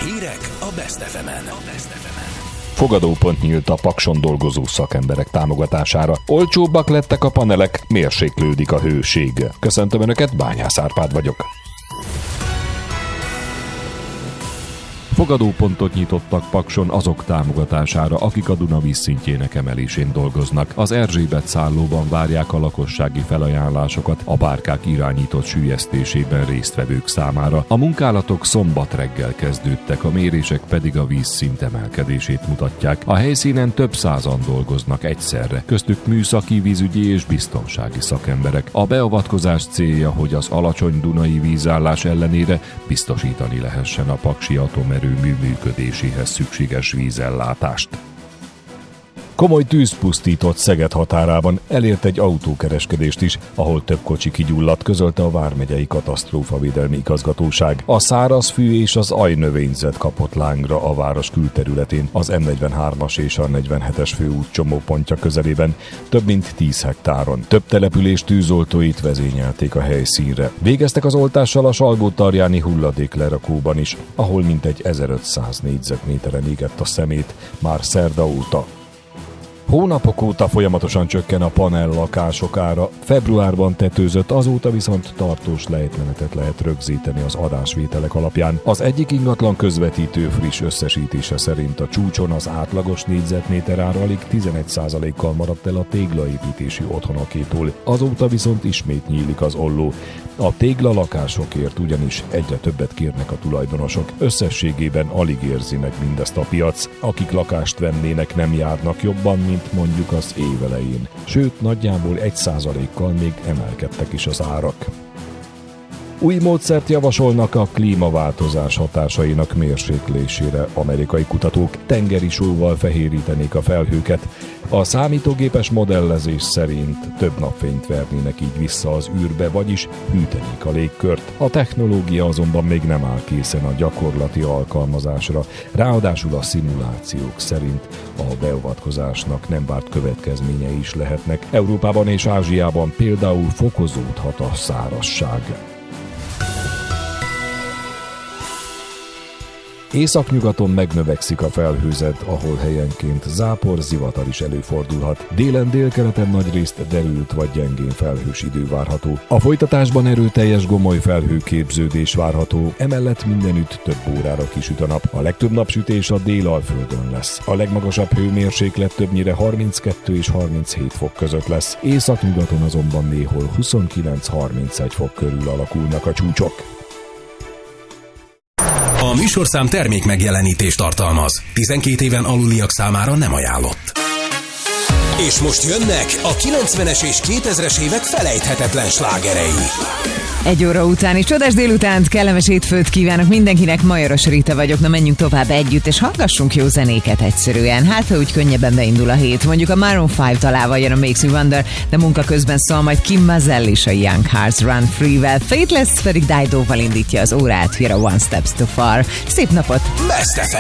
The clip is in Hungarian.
Hírek a Best FM-en. Fogadópont nyílt a Pakson dolgozó szakemberek támogatására. Olcsóbbak lettek a panelek, mérséklődik a hőség. Köszöntöm Önöket, Bányász Árpád vagyok. Fogadópontot nyitottak Pakson azok támogatására, akik a Duna vízszintjének emelésén dolgoznak. Az Erzsébet szállóban várják a lakossági felajánlásokat a bárkák irányított süllyesztésében résztvevők számára. A munkálatok szombat reggel kezdődtek, a mérések pedig a vízszint emelkedését mutatják. A helyszínen több százan dolgoznak egyszerre, köztük műszaki, vízügyi és biztonsági szakemberek. A beavatkozás célja, hogy az alacsony dunai vízállás ellenére biztosítani lehessen a paksi atomerőmű működéséhez szükséges vízellátást. Komoly tűz pusztított Szeged határában, elért egy autókereskedést is, ahol több kocsi kigyulladt, közölte a Vármegyei Katasztrófavédelmi Igazgatóság. A szárazfű és az ajnövényzet kapott lángra a város külterületén, az M43-as és a 47-es főút csomópontja közelében, több mint 10 hektáron. Több település tűzoltóit vezényelték a helyszínre. Végeztek az oltással a Salgótarjáni hulladéklerakóban is, ahol mintegy 1500 négyzetméteren égett a szemét már szerda óta. Hónapok óta folyamatosan csökken a panel lakások ára, februárban tetőzött, azóta viszont tartós lejtmenetet lehet rögzíteni az adásvételek alapján. Az egyik ingatlan közvetítő friss összesítése szerint a csúcson az átlagos négyzetméter ára alig 11%-kal maradt el a téglaépítési otthonokétól, azóta viszont ismét nyílik az olló. A téglalakásokért ugyanis egyre többet kérnek a tulajdonosok, összességében alig érzi meg mindezt a piac. Akik lakást vennének, nem járnak jobban, mint mondjuk az év elején. Sőt, nagyjából 1%-kal még emelkedtek is az árak. Új módszert javasolnak a klímaváltozás hatásainak mérséklésére. Amerikai kutatók tengeri sóval fehérítenék a felhőket. A számítógépes modellezés szerint több napfényt vernének így vissza az űrbe, vagyis hűtenék a légkört. A technológia azonban még nem áll készen a gyakorlati alkalmazásra, ráadásul a szimulációk szerint a beavatkozásnak nem várt következményei is lehetnek. Európában és Ázsiában például fokozódhat a szárazság. Északnyugaton megnövekszik a felhőzet, ahol helyenként zápor, zivatar is előfordulhat. Délen, délkeleten nagyrészt derült vagy gyengén felhős idő várható. A folytatásban erőteljes gomoly felhőképződés várható, emellett mindenütt több órára kisüt a nap. A legtöbb napsütés a Délalföldön lesz. A legmagasabb hőmérséklet többnyire 32 és 37 fok között lesz. Északnyugaton azonban néhol 29-31 fok körül alakulnak a csúcsok. A műsorszám termék megjelenítést tartalmaz. 12 éven aluliak számára nem ajánlott. És most jönnek a 90-es és 2000-es évek felejthetetlen slágerei. 1 óra utáni csodás délutánt, kellemes hétfőt kívánok mindenkinek, Majoros Rita vagyok, na menjünk tovább együtt, és hallgassunk jó zenéket egyszerűen. Hát, ha úgy könnyebben beindul a hét, mondjuk a Maroon 5 találva jön a Makes Me Wonder, de munka közben szól majd Kim Mazell is a Young Hearts Run Free-vel, Faithless pedig Dido-val indítja az órát, jön a One Steps Too Far. Szép napot! Best FM.